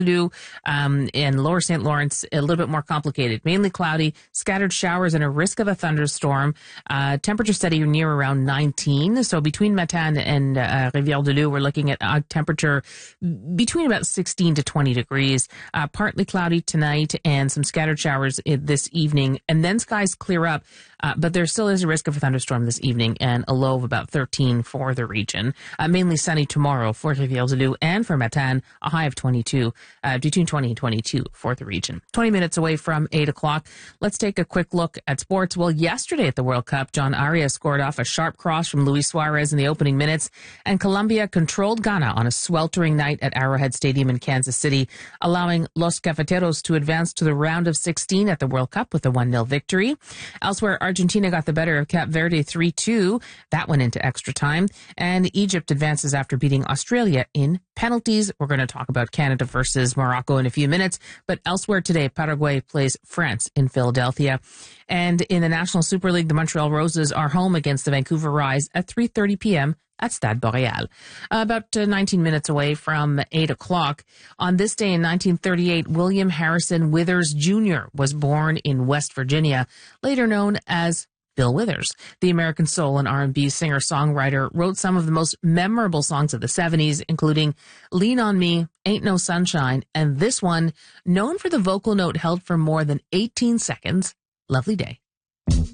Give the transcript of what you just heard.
in Lower St. Lawrence, a little bit more complicated. Mainly cloudy, scattered showers, and a risk of a thunderstorm. Temperature steady near around 19. So between Matane and Rivière-du-Loup, we're looking at a temperature between about 16 to 20 degrees. Partly cloudy tonight and some scattered showers this evening. And then skies clear up. But there still is a risk of a thunderstorm this evening and a low of about 13 for the region. Mainly sunny tomorrow for Rivière-du-Loup and for Matane, a high of 22, between 20 and 22 for the region. 20 minutes away from 8 o'clock. Let's take a quick look at sports. Well, yesterday at the World Cup, John Arias scored off a sharp cross from Luis Suarez in the opening minutes, and Colombia controlled Ghana on a sweltering night at Arrowhead Stadium in Kansas City, allowing Los Cafeteros to advance to the round of 16 at the World Cup with a 1-0 victory. Elsewhere, Argentina got the better of Cape Verde 3-2. That went into extra time. And Egypt advances after beating Australia in penalties. We're going to talk about Canada versus Morocco in a few minutes. But elsewhere today, Paraguay plays France in Philadelphia. And in the National Super League, the Montreal Roses are home against the Vancouver Rise at 3:30 p.m. at Stade Boréal. About 19 minutes away from 8 o'clock. On this day in 1938, William Harrison Withers Jr. was born in West Virginia, later known as Bill Withers. The American soul and R&B singer-songwriter wrote some of the most memorable songs of the 70s, including Lean on Me, Ain't No Sunshine, and this one, known for the vocal note held for more than 18 seconds, Lovely Day.